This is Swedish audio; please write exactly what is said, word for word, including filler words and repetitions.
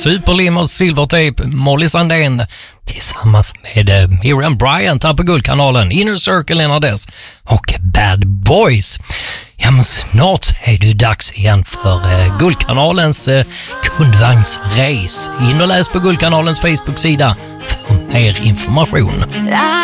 Superlim och Silvertape, Molly Sandén tillsammans med eh, Miriam Bryant här på Guldkanalen, Inner Circle innan dess och Bad Boys. Ja, men snart är det dags igen för eh, Guldkanalens eh, kundvagnsrace. In och läs på Guldkanalens Facebook-sida för mer information.